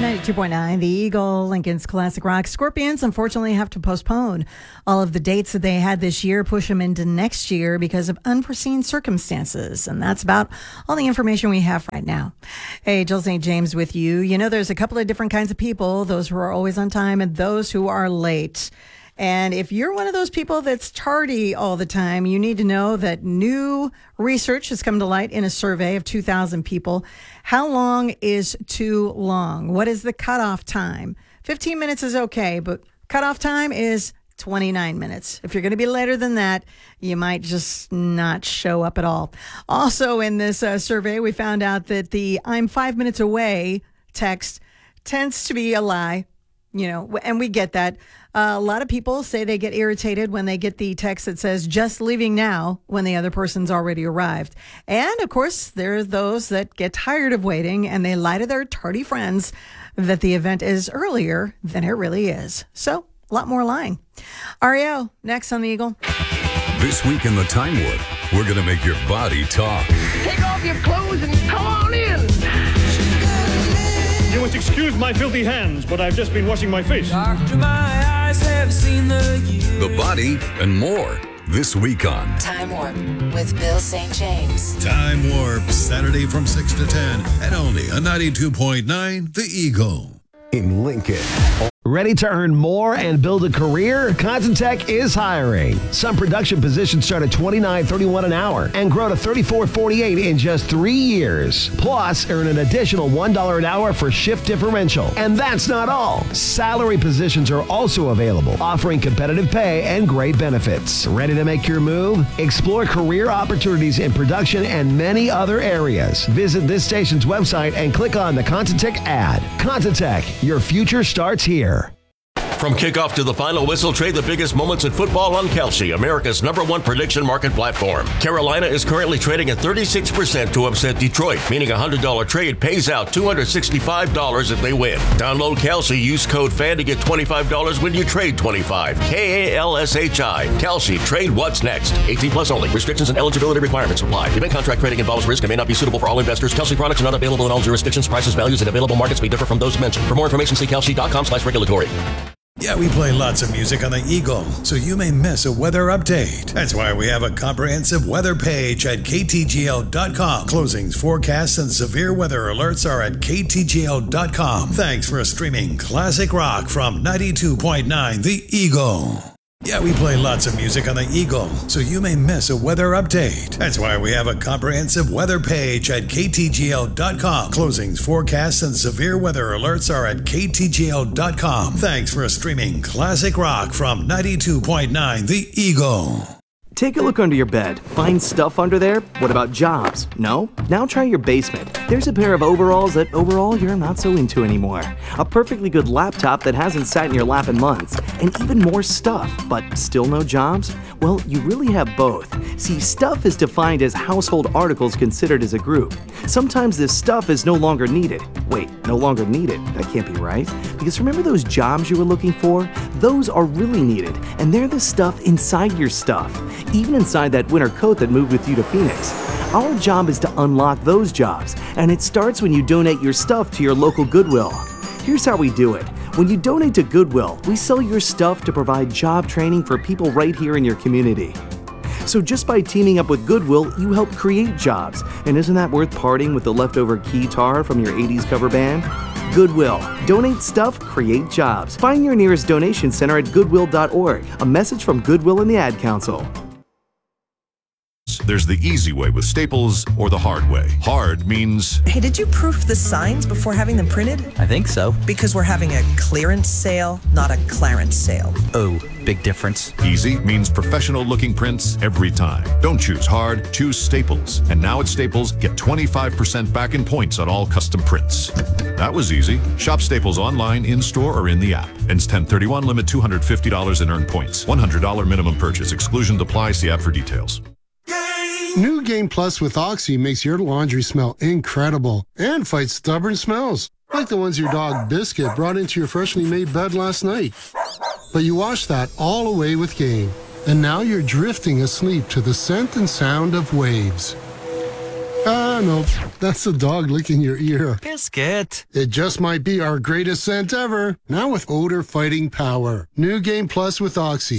92.9, the Eagle, Lincoln's Classic Rock. Scorpions, unfortunately, have to postpone all of the dates that they had this year, push them into next year because of unforeseen circumstances. And that's about all the information we have right now. Hey, Jill St. James with you. You know, there's a couple of different kinds of people, those who are always on time and those who are late. And if you're one of those people that's tardy all the time, you need to know that new research has come to light in a survey of 2,000 people. How long is too long? What is the cutoff time? 15 minutes is okay, but cutoff time is 29 minutes. If you're going to be later than that, you might just not show up at all. Also in this survey, we found out that the "I'm 5 minutes away" text tends to be a lie. You know, and we get that. A lot of people say they get irritated when they get the text that says "just leaving now" when the other person's already arrived. And of course, there are those that get tired of waiting and they lie to their tardy friends that the event is earlier than it really is. So a lot more lying. Ariel, next on the Eagle. This week in the Time Warp, we're going to make your body talk. Take off your clothes and come on in. You must excuse my filthy hands, but I've just been washing my face. After my eyes have seen the years. The body and more this week on Time Warp with Bill St. James. Time Warp, Saturday from 6 to 10, and only on 92.9 The Eagle. In Lincoln. Ready to earn more and build a career? Contentech is hiring. Some production positions start at $29.31 an hour and grow to $34.48 in just 3 years. Plus, earn an additional $1 an hour for shift differential. And that's not all. Salary positions are also available, offering competitive pay and great benefits. Ready to make your move? Explore career opportunities in production and many other areas. Visit this station's website and click on the Contentech ad. Contentech, your future starts here. From kickoff to the final whistle, trade the biggest moments in football on Kalshi, America's #1 prediction market platform. Carolina is currently trading at 36% to upset Detroit, meaning a $100 trade pays out $265 if they win. Download Kalshi, use code FAN to get $25 when you trade 25. KALSHI. Kalshi, trade what's next. 18 plus only. Restrictions and eligibility requirements apply. Event contract trading involves risk and may not be suitable for all investors. Kalshi products are not available in all jurisdictions. Prices, values, and available markets may differ from those mentioned. For more information, see kalshi.com/regulatory. Yeah, we play lots of music on the Eagle, so you may miss a weather update. That's why we have a comprehensive weather page at ktgl.com. Closings, forecasts, and severe weather alerts are at ktgl.com. Thanks for streaming classic rock from 92.9 The Eagle. Yeah, we play lots of music on the Eagle, so you may miss a weather update. That's why we have a comprehensive weather page at ktgl.com. Closings, forecasts, and severe weather alerts are at ktgl.com. Thanks for streaming classic rock from 92.9 The Eagle. Take a look under your bed. Find stuff under there? What about jobs? No? Now try your basement. There's a pair of overalls that overall you're not so into anymore. A perfectly good laptop that hasn't sat in your lap in months. And even more stuff, but still no jobs? Well, you really have both. See, stuff is defined as household articles considered as a group. Sometimes this stuff is no longer needed. Wait, no longer needed? That can't be right. Because remember those jobs you were looking for? Those are really needed, and they're the stuff inside your stuff. Even inside that winter coat that moved with you to Phoenix. Our job is to unlock those jobs, and it starts when you donate your stuff to your local Goodwill. Here's how we do it. When you donate to Goodwill, we sell your stuff to provide job training for people right here in your community. So just by teaming up with Goodwill, you help create jobs. And isn't that worth parting with the leftover keytar from your 80s cover band? Goodwill. Donate stuff, create jobs. Find your nearest donation center at goodwill.org. A message from Goodwill and the Ad Council. There's the easy way with Staples or the hard way. Hard means... Hey, did you proof the signs before having them printed? I think so. Because we're having a clearance sale, not a clarence sale. Oh, big difference. Easy means professional-looking prints every time. Don't choose hard, choose Staples. And now at Staples, get 25% back in points on all custom prints. That was easy. Shop Staples online, in-store, or in the app. Ends 10/31, limit $250 in earned points. $100 minimum purchase. Exclusion applies. See app for details. New Game Plus with Oxy makes your laundry smell incredible and fights stubborn smells, like the ones your dog Biscuit brought into your freshly made bed last night. But you wash that all away with Game, and now you're drifting asleep to the scent and sound of waves. Nope. That's the dog licking your ear. Biscuit. It just might be our greatest scent ever. Now with odor fighting power. New Game Plus with Oxy.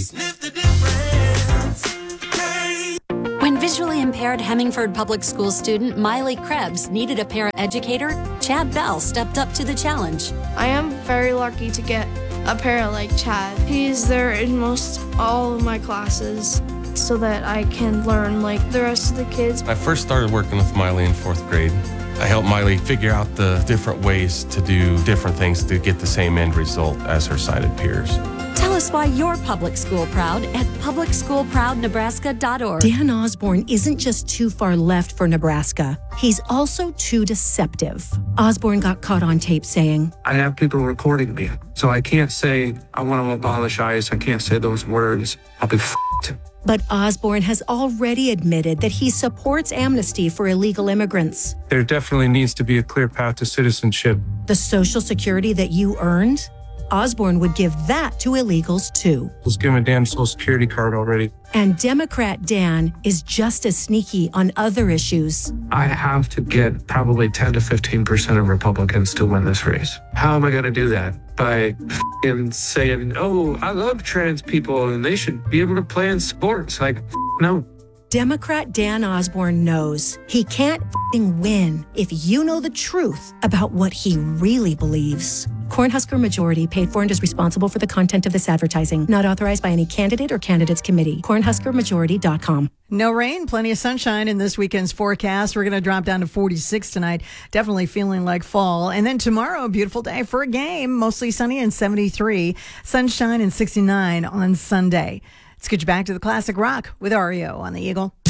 When visually impaired Hemingford Public School student Miley Krebs needed a paraeducator, Chad Bell stepped up to the challenge. I am very lucky to get a para like Chad. He's there in most all of my classes so that I can learn like the rest of the kids. I first started working with Miley in 4th grade. I helped Miley figure out the different ways to do different things to get the same end result as her sighted peers. Tell us why you're public school proud at publicschoolproudnebraska.org. Dan Osborne isn't just too far left for Nebraska. He's also too deceptive. Osborne got caught on tape saying, I have people recording me, so I can't say I want to abolish ICE. I can't say those words. I'll be f***ed. But Osborne has already admitted that he supports amnesty for illegal immigrants. There definitely needs to be a clear path to citizenship. The Social Security that you earned, Osborne would give that to illegals too. Let's give him a damn Social Security card already. And Democrat Dan is just as sneaky on other issues. I have to get probably 10 to 15% of Republicans to win this race. How am I going to do that? By saying, oh, I love trans people and they should be able to play in sports. Like, no. Democrat Dan Osborne knows he can't win if you know the truth about what he really believes. Cornhusker Majority, paid for and is responsible for the content of this advertising. Not authorized by any candidate or candidates committee. CornhuskerMajority.com. No rain, plenty of sunshine in this weekend's forecast. We're going to drop down to 46 tonight. Definitely feeling like fall. And then tomorrow, a beautiful day for a game. Mostly sunny and 73. Sunshine and 69 on Sunday. Let's get you back to the classic rock with REO on the Eagle.